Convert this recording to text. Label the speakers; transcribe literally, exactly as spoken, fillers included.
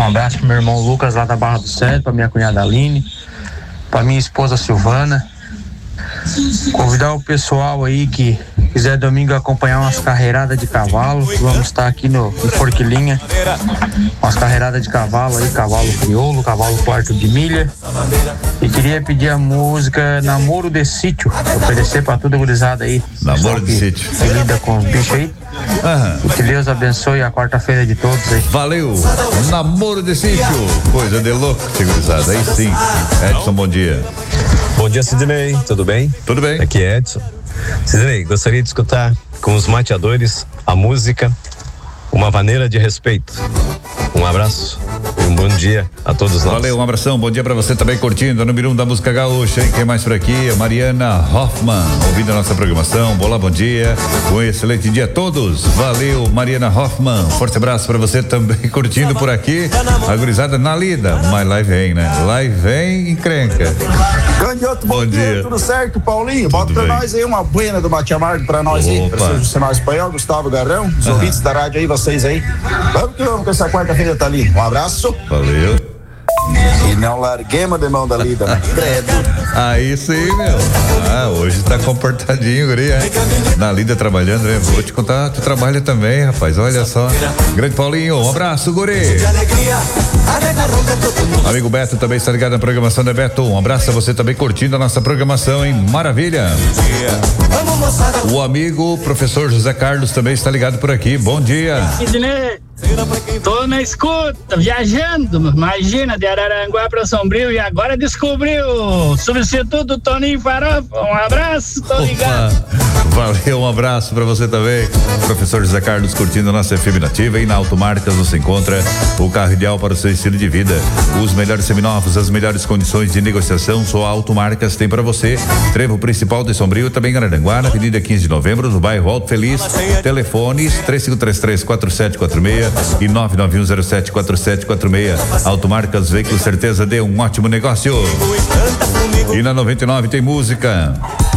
Speaker 1: Um abraço pro meu irmão Lucas lá da Barra do Céu, pra minha cunhada Aline, pra minha esposa Silvana. Convidar o pessoal aí que quiser domingo acompanhar umas carreiradas de cavalo. Vamos estar aqui no em Forquilinha, umas carreiradas de cavalo aí, cavalo crioulo, cavalo quarto de milha. E queria pedir a música Namoro de Sítio, oferecer pra toda a gurizada aí.
Speaker 2: Namoro de Sítio.
Speaker 1: Que lida com os bichos aí.
Speaker 2: Aham.
Speaker 1: E que Deus abençoe a quarta-feira de todos aí.
Speaker 2: Valeu, Namoro de Sítio, coisa de louco, gurizada. Aí sim. Edson, bom dia.
Speaker 3: Bom dia, Sidney, tudo bem?
Speaker 2: Tudo bem.
Speaker 3: Aqui é Edson. Sidney, gostaria de escutar com os mateadores a música Uma Maneira de Respeito. Um abraço e um bom dia a todos nós.
Speaker 2: Valeu, um abração, bom dia pra você também curtindo o número um da música gaúcha, hein? Quem mais por aqui? A Mariana Hoffman, ouvindo a nossa programação. Olá, bom dia, um excelente dia a todos. Valeu, Mariana Hoffman, forte abraço pra você também curtindo por aqui. A gurizada na lida, mas lá vem, né? Lá vem encrenca.
Speaker 4: Canhoto, bom,
Speaker 2: Bom
Speaker 4: dia.
Speaker 2: dia.
Speaker 4: Tudo certo, Paulinho? Bota
Speaker 2: Tudo
Speaker 4: pra
Speaker 2: bem.
Speaker 4: nós aí uma buena do Mate Amargo pra nós aí.
Speaker 2: Opa.
Speaker 4: Professor Jusenal Espanhol, Gustavo Garrão, os
Speaker 2: Aham.
Speaker 4: ouvintes da rádio aí, vocês aí. Vamos que vamos com essa quarta-feira tá ali. Um abraço.
Speaker 2: Valeu.
Speaker 4: E não larguemos de mão da lida, né? Credo.
Speaker 2: Aí sim, meu. Ah, hoje tá comportadinho, guri, é? Na lida trabalhando, né? Vou te contar, tu trabalha também, rapaz, olha só. Grande Paulinho, um abraço, guri. Amigo Beto também está ligado na programação da Beto. Um abraço a você também curtindo a nossa programação, hein? Maravilha. O amigo professor José Carlos também está ligado por aqui. Bom dia.
Speaker 5: Sidney, tô na escuta, viajando, imagina, de Araranguá pra Sombrio e agora descobriu o substituto Toninho Farofa. Um abraço, tô ligado.
Speaker 2: Opa, valeu, um abraço pra você também. Professor José Carlos curtindo a nossa F M Nativa, e na Automarcas você encontra o carro ideal para o seu estilo de vida. Os melhores seminovos, as melhores condições de negociação, só a Automarcas tem para você. Trevo principal de Sombrio, também em Araranguá, na Avenida quinze de Novembro, no bairro Alto Feliz. Telefones três cinco três três, quatro sete quatro seis e nove nove um zero sete quatro sete quatro seis. Automarcas, veículos, certeza de um ótimo negócio. E na noventa e nove tem música.